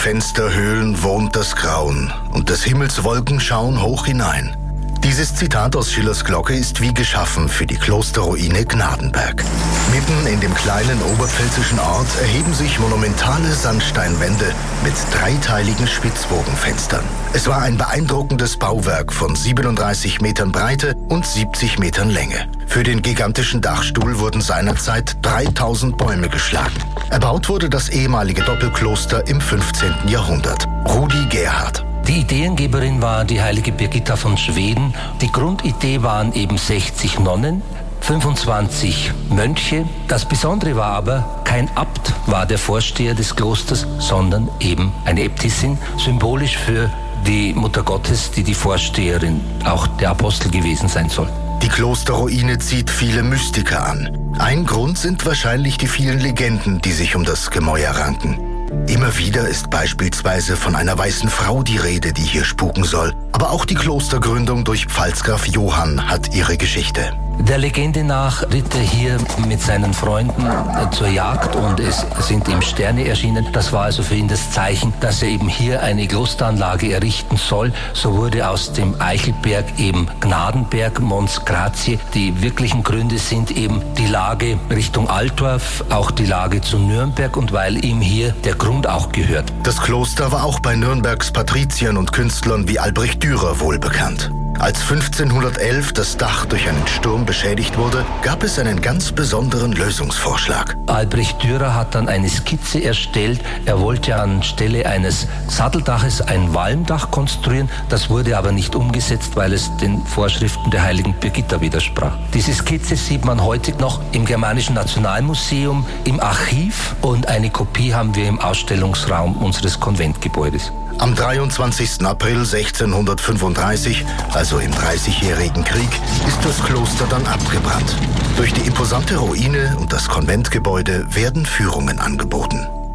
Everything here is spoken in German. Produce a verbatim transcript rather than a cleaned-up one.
Fensterhöhlen wohnt das Grauen und des Himmels Wolken schauen hoch hinein. Dieses Zitat aus Schillers Glocke ist wie geschaffen für die Klosterruine Gnadenberg. Mitten in dem kleinen oberpfälzischen Ort erheben sich monumentale Sandsteinwände mit dreiteiligen Spitzbogenfenstern. Es war ein beeindruckendes Bauwerk von siebenunddreißig Metern Breite und siebzig Metern Länge. Für den gigantischen Dachstuhl wurden seinerzeit dreitausend Bäume geschlagen. Erbaut wurde das ehemalige Doppelkloster im fünfzehnten Jahrhundert. Rudi Gerhard. Die Ideengeberin war die heilige Birgitta von Schweden. Die Grundidee waren eben sechzig Nonnen, fünfundzwanzig Mönche. Das Besondere war aber, kein Abt war der Vorsteher des Klosters, sondern eben eine Äbtissin, symbolisch für die Mutter Gottes, die die Vorsteherin, auch der Apostel gewesen sein soll. Die Klosterruine zieht viele Mystiker an. Ein Grund sind wahrscheinlich die vielen Legenden, die sich um das Gemäuer ranken. Immer wieder ist beispielsweise von einer weißen Frau die Rede, die hier spuken soll. Aber auch die Klostergründung durch Pfalzgraf Johann hat ihre Geschichte. Der Legende nach ritt er hier mit seinen Freunden zur Jagd und es sind ihm Sterne erschienen. Das war also für ihn das Zeichen, dass er eben hier eine Klosteranlage errichten soll. So wurde aus dem Eichelberg eben Gnadenberg, Mons Grazie. Die wirklichen Gründe sind eben die Lage Richtung Altdorf, auch die Lage zu Nürnberg und weil ihm hier der Grund auch gehört. Das Kloster war auch bei Nürnbergs Patriziern und Künstlern wie Albrecht Dürer wohlbekannt. Als fünfzehnhundertelf das Dach durch einen Sturm beschädigt wurde, gab es einen ganz besonderen Lösungsvorschlag. Albrecht Dürer hat dann eine Skizze erstellt. Er wollte anstelle eines Satteldaches ein Walmdach konstruieren. Das wurde aber nicht umgesetzt, weil es den Vorschriften der heiligen Birgitta widersprach. Diese Skizze sieht man heute noch im Germanischen Nationalmuseum im Archiv und eine Kopie haben wir im Ausstellungsraum unseres Konventgebäudes. Am dreiundzwanzigsten April sechzehnhundertfünfunddreißig, also im Dreißigjährigen Krieg, ist das Kloster dann abgebrannt. Durch die imposante Ruine und das Konventgebäude werden Führungen angeboten.